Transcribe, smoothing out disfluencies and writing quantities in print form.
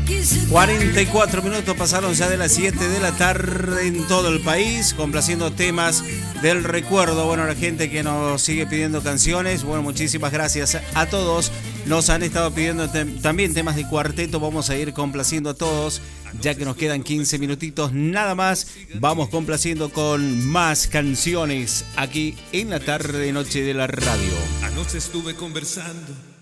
44 minutos pasaron ya de las 7 de la tarde en todo el país, complaciendo temas del recuerdo. Bueno, la gente que nos sigue pidiendo canciones, bueno, muchísimas gracias a todos. Nos han estado pidiendo también temas de cuarteto, vamos a ir complaciendo a todos, ya que nos quedan 15 minutitos nada más. Vamos complaciendo con más canciones aquí en la tarde noche de la radio. Anoche estuve conversando